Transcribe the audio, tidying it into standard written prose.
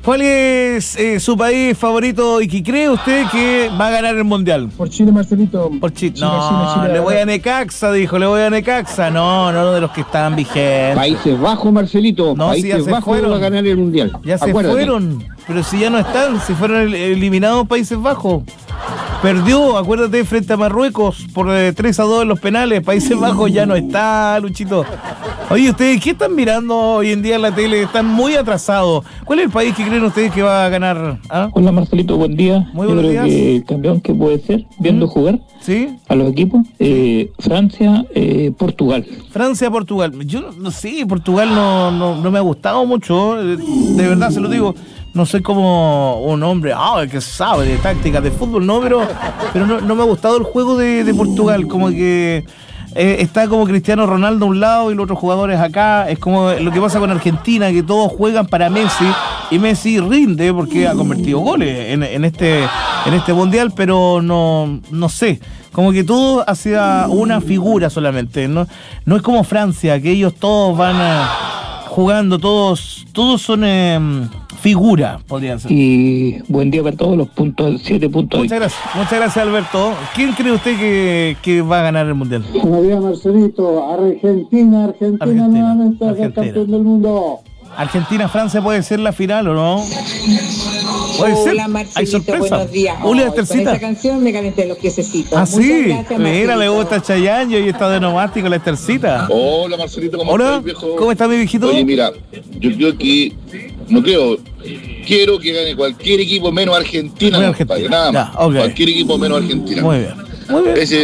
¿Cuál es su país favorito y que cree usted que va a ganar el Mundial? Por Chile, Marcelito. Por Chile. Chile, No, Chile, le voy a Necaxa, dijo, le voy a Necaxa. No, de los que estaban vigentes. Países Bajos, Marcelito. No, si ya Países se Bajos fueron. va a ganar el Mundial. Ya se Acuérdate. fueron, pero si ya no están, si fueron eliminados Países Bajos. Perdió, acuérdate, frente a Marruecos por 3-2 en los penales. Países Bajos ya no está, Luchito. Oye, ¿ustedes qué están mirando hoy en día en la tele? Están muy atrasados. ¿Cuál es el país que creen ustedes que va a ganar? ¿Ah? Hola Marcelito, buen día. Muy Yo buenos creo días. que el campeón que puede ser, viendo jugar ¿Sí? a los equipos, Francia, Portugal. Francia, Portugal. Yo no sé, Portugal no me ha gustado mucho. De verdad se lo digo. No soy como un hombre que sabe de tácticas de fútbol, no, pero no me ha gustado el juego de Portugal. Como que está como Cristiano Ronaldo a un lado y los otros jugadores acá. Es como lo que pasa con Argentina, que todos juegan para Messi y Messi rinde porque ha convertido goles en este mundial, pero no sé. Como que todo hacia una figura solamente. No es como Francia, que ellos todos van jugando, todos son figura, podrían ser. Y buen día para todos, los puntos, 7 puntos. Muchas gracias, Alberto. ¿Quién cree usted que va a ganar el Mundial? Buenos días, Marcelito. Argentina nuevamente es el campeón del mundo. Argentina-Francia puede ser la final, ¿o no? Puede ser. Hola Hay Marcelito, sorpresa. buenos días. Julia Con Estercita. esta canción me calenté los piececitos. Ah, Muchas sí. gracias, Mira, le Marcelito. gusta Chayanne y está de nomático la Estercita. Hola Marcelito, ¿cómo Hola, estás, viejo? ¿cómo está mi viejito? Oye, mira, yo creo que, quiero que gane cualquier equipo menos Argentina, Menos compadre, Argentina. nada más. Ya, ok. Cualquier equipo menos Argentina. Muy bien. Muy bien. Ese